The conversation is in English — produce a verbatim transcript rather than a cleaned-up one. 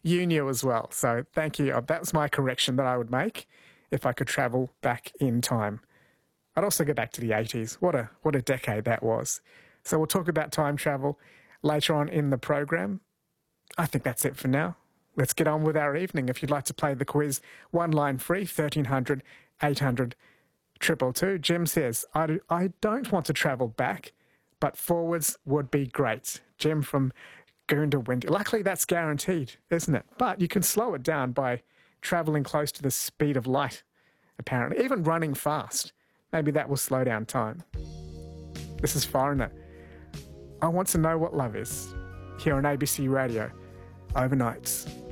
you knew as well. So thank you. That was my correction that I would make if I could travel back in time. I'd also go back to the eighties. What a what a decade that was. So we'll talk about time travel later on in the program. I think that's it for now. Let's get on with our evening. If you'd like to play the quiz, one line free, thirteen hundred, eight hundred, two two two. Jim says, I, do, I don't want to travel back, but forwards would be great. Jim from Goondiwindi. Luckily, that's guaranteed, isn't it? But you can slow it down by travelling close to the speed of light, apparently. Even running fast. Maybe that will slow down time. This is Foreigner. I want to know what love is. Here on A B C Radio, overnights.